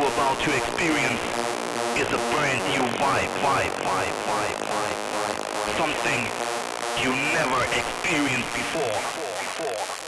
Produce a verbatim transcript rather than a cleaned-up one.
about to experience is a brand new vibe, vibe, vibe, vibe, vibe, vibe. Something you never experienced before. before.